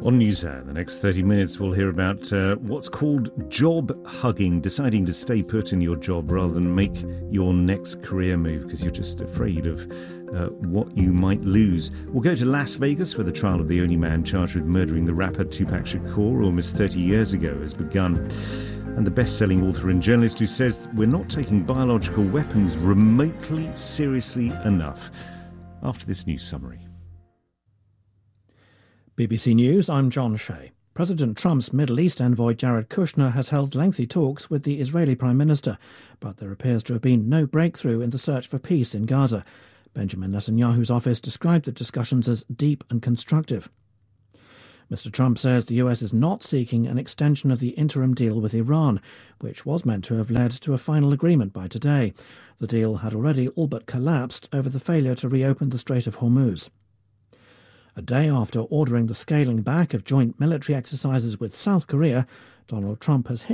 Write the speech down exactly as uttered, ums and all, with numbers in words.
On NewsHour, the next thirty minutes we'll hear about uh, what's called job hugging, deciding to stay put in your job rather than make your next career move because you're just afraid of uh, what you might lose. We'll go to Las Vegas where the trial of the only man charged with murdering the rapper Tupac Shakur almost thirty years ago has begun. And the best-selling author and journalist who says we're not taking biological weapons remotely seriously enough. After this news summary. B B C News, I'm John Shea. President Trump's Middle East envoy Jared Kushner has held lengthy talks with the Israeli Prime Minister, but there appears to have been no breakthrough in the search for peace in Gaza. Benjamin Netanyahu's office described the discussions as deep and constructive. Mister Trump says the U S is not seeking an extension of the interim deal with Iran, which was meant to have led to a final agreement by today. The deal had already all but collapsed over the failure to reopen the Strait of Hormuz. A day after ordering the scaling back of joint military exercises with South Korea, Donald Trump has